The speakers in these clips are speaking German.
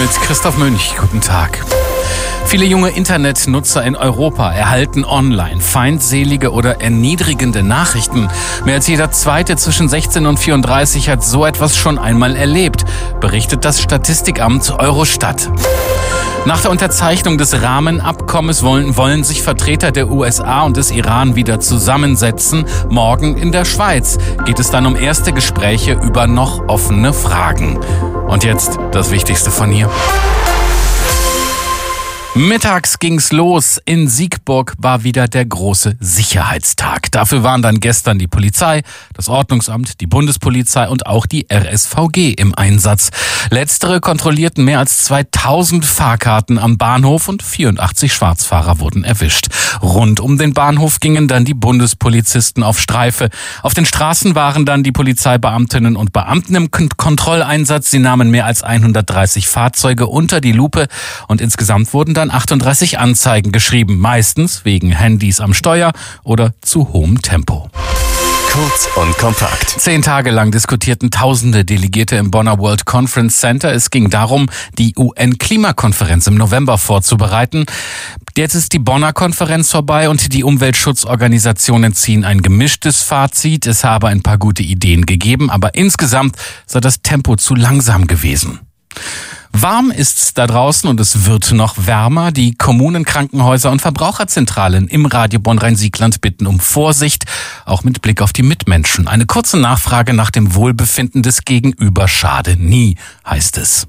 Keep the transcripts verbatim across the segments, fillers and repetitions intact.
mit Christoph Mönch. Guten Tag. Viele junge Internetnutzer in Europa erhalten online feindselige oder erniedrigende Nachrichten. Mehr als jeder Zweite zwischen sechzehn und vierunddreißig hat so etwas schon einmal erlebt, berichtet das Statistikamt Eurostat. Nach der Unterzeichnung des Rahmenabkommens wollen, wollen sich Vertreter der U S A und des Iran wieder zusammensetzen. Morgen in der Schweiz geht es dann um erste Gespräche über noch offene Fragen. Und jetzt das Wichtigste von hier. Mittags ging's los. In Siegburg war wieder der große Sicherheitstag. Dafür waren dann gestern die Polizei, das Ordnungsamt, die Bundespolizei und auch die R S V G im Einsatz. Letztere kontrollierten mehr als zweitausend Fahrkarten am Bahnhof und vierundachtzig Schwarzfahrer wurden erwischt. Rund um den Bahnhof gingen dann die Bundespolizisten auf Streife. Auf den Straßen waren dann die Polizeibeamtinnen und Beamten im K- Kontrolleinsatz. Sie nahmen mehr als hundertdreißig Fahrzeuge unter die Lupe und insgesamt wurden dann achtunddreißig Anzeigen geschrieben, meistens wegen Handys am Steuer oder zu hohem Tempo. Kurz und kompakt. Zehn Tage lang diskutierten tausende Delegierte im Bonner World Conference Center. Es ging darum, die U N-Klimakonferenz im November vorzubereiten. Jetzt ist die Bonner Konferenz vorbei und die Umweltschutzorganisationen ziehen ein gemischtes Fazit. Es habe ein paar gute Ideen gegeben, aber insgesamt sei das Tempo zu langsam gewesen. Warm ist's da draußen und es wird noch wärmer. Die Kommunen, Krankenhäuser und Verbraucherzentralen im Radio Bonn-Rhein-Siegland bitten um Vorsicht, auch mit Blick auf die Mitmenschen. Eine kurze Nachfrage nach dem Wohlbefinden des Gegenüber schade nie, heißt es.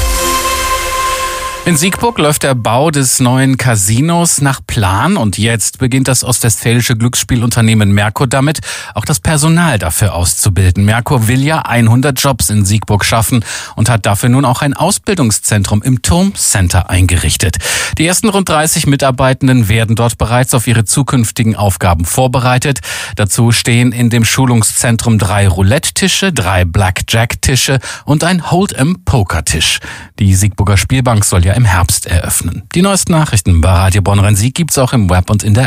In Siegburg läuft der Bau des neuen Casinos nach Plan und jetzt beginnt das ostwestfälische Glücksspielunternehmen Merkur damit, auch das Personal dafür auszubilden. Merkur will ja hundert Jobs in Siegburg schaffen und hat dafür nun auch ein Ausbildungszentrum im Turmcenter eingerichtet. Die ersten rund dreißig Mitarbeitenden werden dort bereits auf ihre zukünftigen Aufgaben vorbereitet. Dazu stehen in dem Schulungszentrum drei Roulette-Tische, drei Blackjack-Tische und ein Hold'em-Poker-Tisch. Die Siegburger Spielbank soll ja im Herbst eröffnen. Die neuesten Nachrichten bei Radio Bonn-Rhein-Sieg gibt's auch im Web und in der